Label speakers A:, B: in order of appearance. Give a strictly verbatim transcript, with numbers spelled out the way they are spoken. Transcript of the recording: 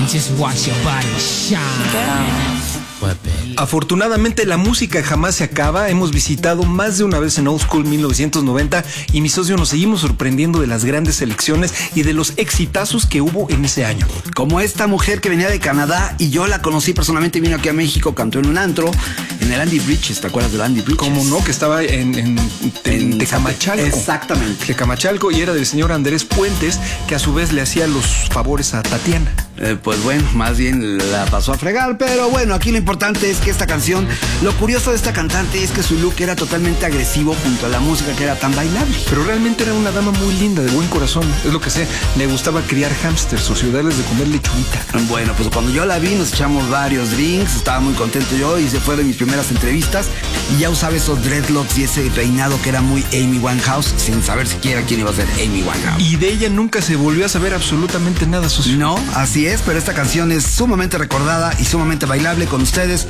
A: just watch your body shine.
B: Afortunadamente la música jamás se acaba. Hemos visitado más de una vez en Old School mil novecientos noventa y mi socio nos seguimos sorprendiendo de las grandes selecciones y de los exitazos que hubo en ese año.
C: Como esta mujer que venía de Canadá y yo la conocí personalmente, vino aquí a México, cantó en un antro, en el Andy Bridges, ¿te acuerdas del Andy Bridges?
B: ¿Cómo no? Que estaba en, en, en, en Tecamachalco.
C: Exactamente.
B: Tecamachalco, y era del señor Andrés Puentes, que a su vez le hacía los favores a Tatiana.
C: Eh, pues bueno, más bien la pasó a fregar, pero bueno, aquí lo importante es que esta canción, lo curioso de esta cantante es que su look era totalmente agresivo junto a la música que era tan bailable.
B: Pero realmente era una dama muy linda, de buen corazón, es lo que sé. Le gustaba criar hámsters o ciudades de comer lechuguita.
C: Bueno, pues cuando yo la vi nos echamos varios drinks, estaba muy contento yo y se fue de mis primeras entrevistas y ya usaba esos dreadlocks y ese peinado que era muy Amy Winehouse, sin saber siquiera quién iba a ser Amy Winehouse.
B: Y de ella nunca se volvió a saber absolutamente nada, socio.
C: No, así es, pero esta canción es sumamente recordada y sumamente bailable. Con ustedes,